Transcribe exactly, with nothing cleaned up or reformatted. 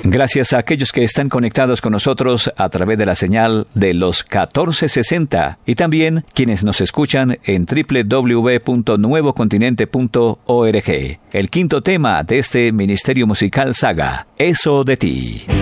Gracias a aquellos que están conectados con nosotros a través de la señal de los catorce sesenta y también quienes nos escuchan en doble u doble u doble u punto nuevo continente punto org. El quinto tema de este ministerio musical Saga, Eso de ti.